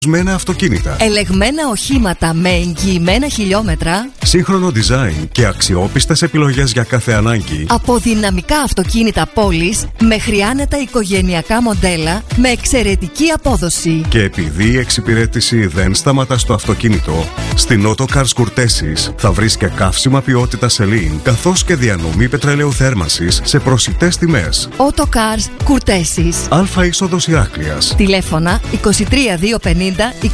Ελεγμένα αυτοκίνητα. Ελεγμένα οχήματα με εγγυημένα χιλιόμετρα. Σύγχρονο design και αξιόπιστες επιλογές για κάθε ανάγκη. Από δυναμικά αυτοκίνητα πόλης μέχρι άνετα οικογενειακά μοντέλα με εξαιρετική απόδοση. Και επειδή η εξυπηρέτηση δεν σταματά στο αυτοκίνητο, στην Autocars Courtesis θα βρεις και καύσιμα ποιότητας Celine, καθώς και διανομή πετρελαίου θέρμανσης σε προσιτές τιμές. Autocars Courtesis. Αλφα είσοδος Ηράκλειας. Τηλέφωνα 23250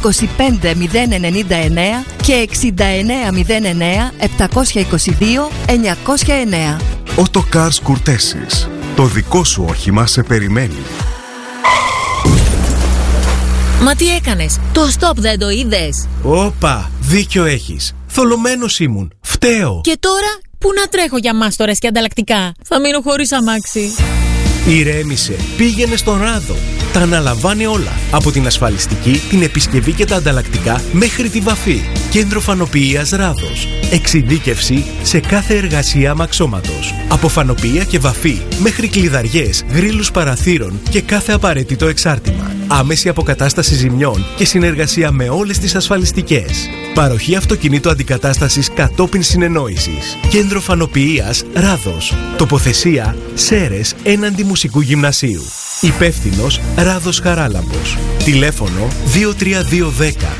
25099 και 6909 722 909. Autocars Courtesis. Το δικό σου όχημα σε περιμένει. Μα τι έκανες? Το stop δεν το είδες? Όπα, δίκιο έχεις. Θολωμένος ήμουν. Φταίω. Και τώρα πού να τρέχω για μάστορες και ανταλλακτικά? Θα μείνω χωρίς αμάξι. Ηρέμησε. Πήγαινε στον Ράδο. Τα αναλαμβάνει όλα. Από την ασφαλιστική, την επισκευή και τα ανταλλακτικά μέχρι τη βαφή. Κέντρο φανοποιίας Ράδος. Εξειδίκευση σε κάθε εργασία αμαξώματος. Από φανοποιία και βαφή μέχρι κλειδαριές, γρίλους παραθύρων και κάθε απαραίτητο εξάρτημα. Άμεση αποκατάσταση ζημιών και συνεργασία με όλες τις ασφαλιστικές. Παροχή αυτοκινήτου αντικατάστασης κατόπιν συνεννόησης. Κέντρο φανοποιίας Ράδος. Τοποθεσία Σέρες έναντι Μουσικού Γυμνασίου. Υπεύθυνος Ράδος Χαράλαμπος. Τηλέφωνο 23210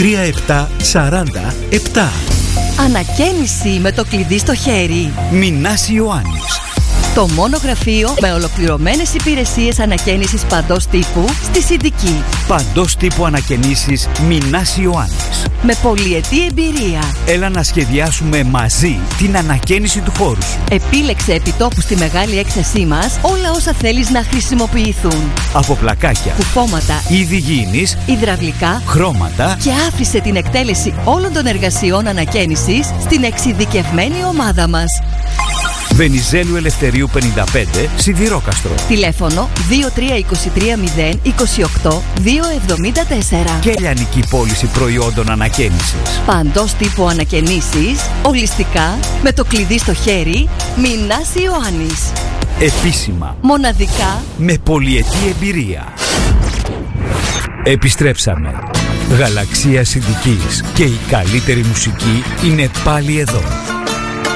3747. Ανακαίνιση με το κλειδί στο χέρι. Μινάς Ιωάννης. Το μόνο γραφείο με ολοκληρωμένες υπηρεσίες ανακαίνισης παντός τύπου στη Συντική. Παντός τύπου ανακαινήσεις Μινάς Ιωάννης. Με πολυετή εμπειρία. Έλα να σχεδιάσουμε μαζί την ανακαίνιση του χώρου σου. Επίλεξε επιτόπου στη μεγάλη έκθεσή μας όλα όσα θέλεις να χρησιμοποιηθούν. Από πλακάκια, κουφώματα, είδη γήινης, υδραυλικά, χρώματα. Και άφησε την εκτέλεση όλων των εργασιών ανακαίνισης στην εξειδικευμένη ομάδα μας. Βενιζέλου Ελευθερίου 55, Σιδηρόκαστρο. Τηλέφωνο 23230 28 274. Και λιανική πώληση προϊόντων ανακαίνισης. Παντός τύπου ανακαινήσεις, ολιστικά, με το κλειδί στο χέρι. Μινάς Ιωάννης. Επίσημα, μοναδικά, με πολυετή εμπειρία. Επιστρέψαμε. Γαλαξία Συντικής και η καλύτερη μουσική είναι πάλι εδώ.